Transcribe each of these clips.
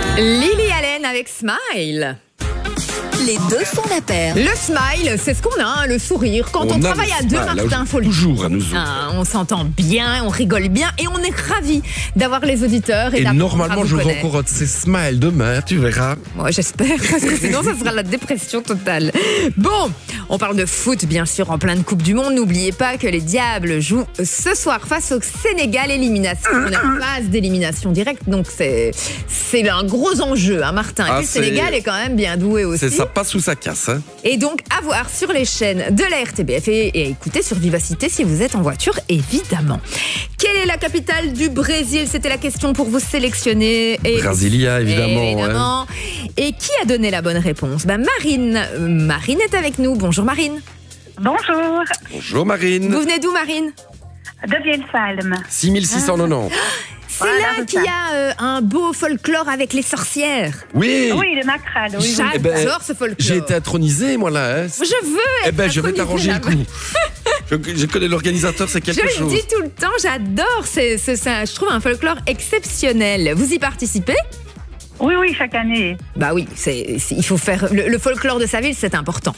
Lily Allen avec Smile. Les deux font la paire. Le smile, c'est ce qu'on a, le sourire. Quand on travaille à deux, Martin, faut le dire. Toujours à nous autres. On s'entend bien, on rigole bien et on est ravis d'avoir les auditeurs. Et normalement, je vais encore ces smiles demain, tu verras. Moi, j'espère, parce que sinon, ça sera la dépression totale. Bon, on parle de foot, bien sûr, en pleine Coupe du Monde. N'oubliez pas que les Diables jouent ce soir face au Sénégal. Élimination, on est en phase d'élimination directe, donc c'est un gros enjeu, hein, Martin. Et le Sénégal est quand même bien doué aussi. C'est ça passe ou ça casse. Hein. Et donc, à voir sur les chaînes de la RTBF et écoutez sur Vivacité si vous êtes en voiture, évidemment. Quelle est la capitale du Brésil? C'était la question pour vous sélectionner. Brasilia, évidemment. Ouais. Et qui a donné la bonne réponse? Marine. Marine est avec nous. Bonjour Marine. Bonjour. Bonjour Marine. Vous venez d'où Marine? De Vielsalm. 6690. C'est là qu'il y a un beau folklore avec les sorcières. Oui. Oui, le Macral. Oui. J'adore ce folklore. J'ai été intronisé, moi, là. Hein. Je veux être je vais t'arranger le coup. Je connais l'organisateur, c'est quelque chose. Je le dis tout le temps, j'adore. C'est ça, je trouve un folklore exceptionnel. Vous y participez? Oui, chaque année. Bah oui, il faut faire... Le folklore de sa ville, c'est important.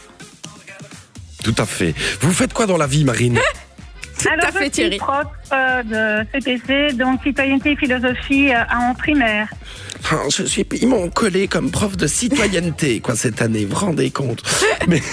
Tout à fait. Vous faites quoi dans la vie, Marine? Alors, je suis prof de CPC, donc citoyenneté et philosophie en primaire. Ils m'ont collé comme prof de citoyenneté, quoi, cette année, vous vous rendez compte? Mais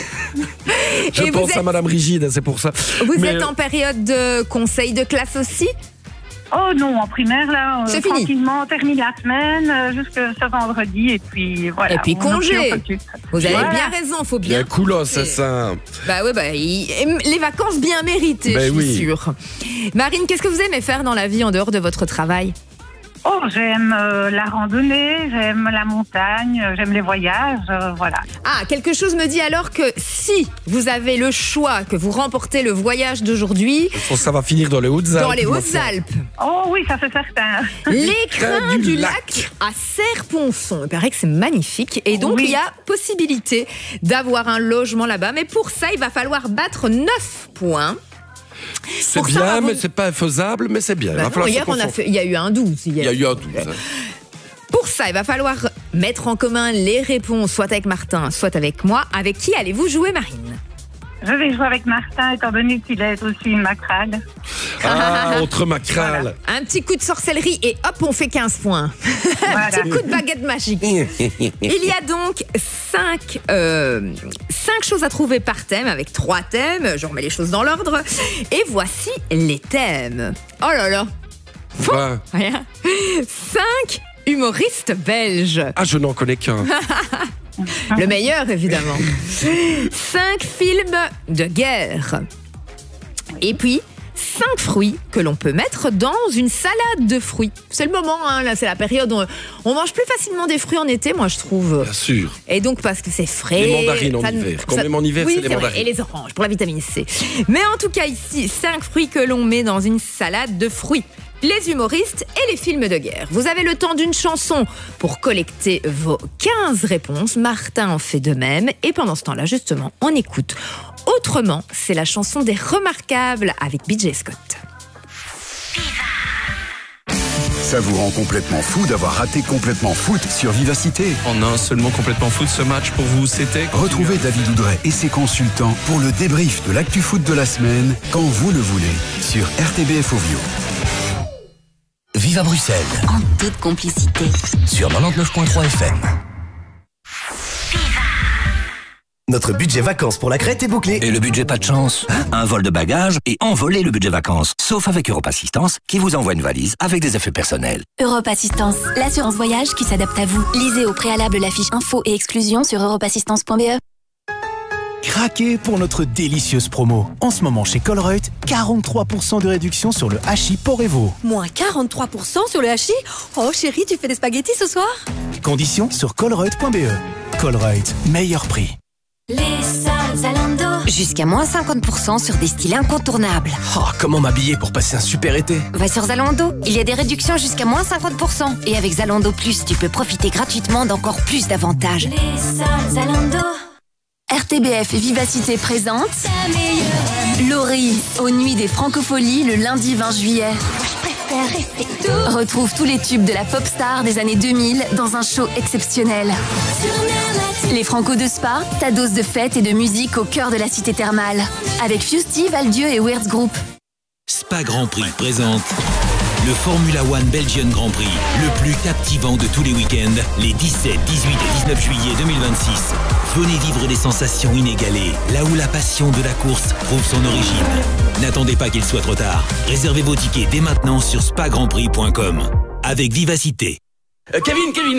je pense à Madame Rigide, c'est pour ça. Vous êtes en période de conseil de classe aussi? Oh non, en primaire, là, c'est fini. Tranquillement, on termine la semaine jusqu'à ce vendredi, et puis voilà. Et puis congé. Vous avez bien raison, faut bien. Bien coulos, c'est ça. Bah oui, les vacances bien méritées, je suis sûre. Marine, qu'est-ce que vous aimez faire dans la vie en dehors de votre travail? Oh, j'aime la randonnée, j'aime la montagne, j'aime les voyages, voilà. Ah, quelque chose me dit alors que si vous avez le choix, que vous remportez le voyage d'aujourd'hui... Ça va finir dans les Hautes-Alpes. Dans les Hautes-Alpes. Oh oui, ça c'est certain. L'écrin du lac à Serre-Ponçon. Il paraît que c'est magnifique. Et donc, il y a possibilité d'avoir un logement là-bas. Mais pour ça, il va falloir battre 9 points. C'est bien, mais c'est pas faisable, mais c'est bien. Hier, il y a eu un 12. Il y a eu un 12. Pour ça, il va falloir mettre en commun les réponses, soit avec Martin, soit avec moi. Avec qui allez-vous jouer, Marine? Je vais jouer avec Martin, étant donné qu'il est aussi une macrale. Ah, autre macrale. Voilà. Un petit coup de sorcellerie et hop, on fait 15 points. Un petit coup de baguette magique. Il y a donc 5 choses à trouver par thème, avec 3 thèmes. Je remets les choses dans l'ordre. Et voici les thèmes. Oh là là. Rien. 5 humoristes belges. Ah, je n'en connais qu'un. Le meilleur, évidemment. 5 films de guerre. Et puis, 5 fruits que l'on peut mettre dans une salade de fruits. C'est le moment, hein, là, c'est la période où on mange plus facilement des fruits en été, moi, je trouve. Bien sûr. Et donc, parce que c'est frais. Les mandarines en hiver. Quand même en hiver, c'est les mandarines. Et les oranges, pour la vitamine C. Mais en tout cas, ici, 5 fruits que l'on met dans une salade de fruits. Les humoristes et les films de guerre. Vous avez le temps d'une chanson pour collecter vos 15 réponses. Martin en fait de même. Et pendant ce temps-là, justement, on écoute Autrement. C'est la chanson des Remarquables avec BJ Scott. Ça vous rend complètement fou d'avoir raté Complètement Foot sur Vivacité. En un seul mot, Complètement Foot, ce match pour vous, c'était... Retrouvez David Oudret et ses consultants pour le débrief de l'actu foot de la semaine, quand vous le voulez, sur RTBF Ovio. Vive à Bruxelles. En toute complicité. Sur 99.3 FM. Notre budget vacances pour la Crète est bouclé. Et le budget pas de chance? Un vol de bagages et envoler le budget vacances. Sauf avec Europe Assistance, qui vous envoie une valise avec des effets personnels. Europe Assistance, l'assurance voyage qui s'adapte à vous. Lisez au préalable la fiche info et exclusion sur europeassistance.be. Craquez pour notre délicieuse promo. En ce moment chez Colruyt, 43% de réduction sur le hachis Porevo. Moins 43% sur le hachis? Oh chérie, tu fais des spaghettis ce soir? Conditions sur colruyt.be. Colruyt, meilleur prix. Les soldes Zalando. Jusqu'à moins 50% sur des styles incontournables. Oh, comment m'habiller pour passer un super été? Va sur Zalando, il y a des réductions jusqu'à moins 50%. Et avec Zalando Plus, tu peux profiter gratuitement d'encore plus d'avantages. Les soldes Zalando. RTBF et Vivacité présente Laurie aux Nuits des Francopholies le lundi 20 juillet. Retrouve tous les tubes de la pop star des années 2000 dans un show exceptionnel. Les Franco de Spa, ta dose de fête et de musique au cœur de la cité thermale. Avec Fusty, Valdieu et Weird Group. Spa Grand Prix présente le Formula One Belgian Grand Prix, le plus captivant de tous les week-ends, les 17, 18 et 19 juillet 2026. Venez vivre des sensations inégalées, là où la passion de la course trouve son origine. N'attendez pas qu'il soit trop tard. Réservez vos tickets dès maintenant sur spagrandprix.com. Avec vivacité. Kevin